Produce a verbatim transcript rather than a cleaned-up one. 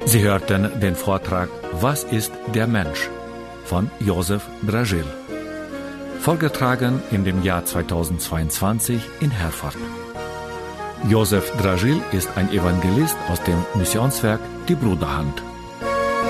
Sie hörten den Vortrag Was ist der Mensch? Von Josef Dragil, vorgetragen in dem Jahr zweitausendzweiundzwanzig in Herford. Josef Dragil ist ein Evangelist aus dem Missionswerk Die Bruderhand.